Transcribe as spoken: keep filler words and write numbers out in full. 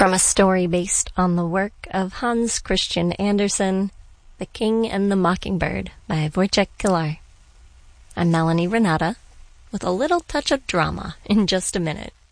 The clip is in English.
From a story based on the work of Hans Christian Andersen, The King and the Mockingbird by Wojciech Kilar. I'm Melanie Renata, with a little touch of drama in just a minute.